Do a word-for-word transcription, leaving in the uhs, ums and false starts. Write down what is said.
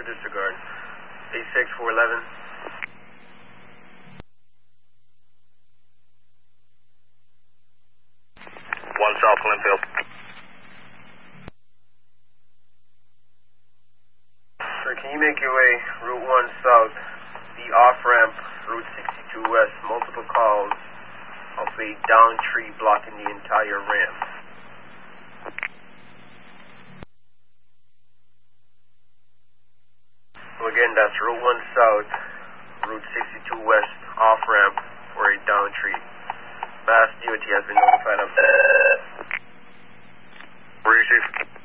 disregard. eight six four eleven. one South Linfield. Sir, can you make your way Route one South, the off-ramp, Route sixty-two West, multiple calls of a down tree blocking the entire ramp? So again, that's Route one South, Route sixty-two West, off-ramp for a down tree. Mass D O T has been notified of that. Receive.